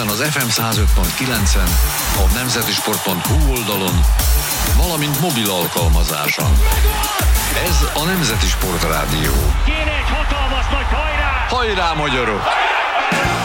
héten az FM 105.9-en, a nemzetisport.hu oldalon, valamint mobil alkalmazáson. Ez a Nemzeti Sport Rádió. Kéne egy hatalmas nagy hajrá! Hajrá, magyarok!